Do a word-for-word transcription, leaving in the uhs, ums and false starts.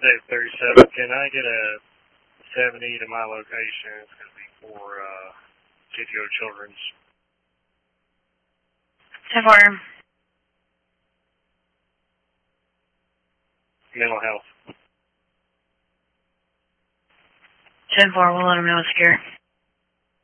Dave thirty-seven, can I get a seventy to my location? It's going to be for uh, G T O Children's. ten four. Mental health. ten four, we'll let them know it's here.